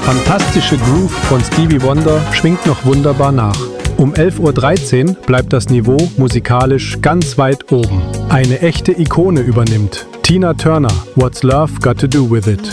fantastische Groove von Stevie Wonder schwingt noch wunderbar nach. Um 11:13 Uhr bleibt das Niveau musikalisch ganz weit oben. Eine echte Ikone übernimmt. Tina Turner, What's Love Got to Do With It?